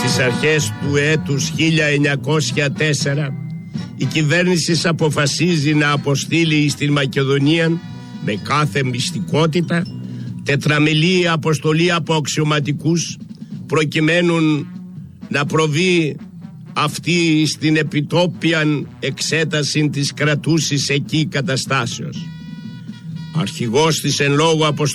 Στις αρχές του έτους 1904 η κυβέρνηση αποφασίζει να αποστείλει στην Μακεδονία με κάθε μυστικότητα τετραμελή αποστολή από αξιωματικούς προκειμένου να προβεί αυτή στην επιτόπια εξέταση της κρατούσης εκεί καταστάσεως. Αρχηγός της εν λόγω αποστολής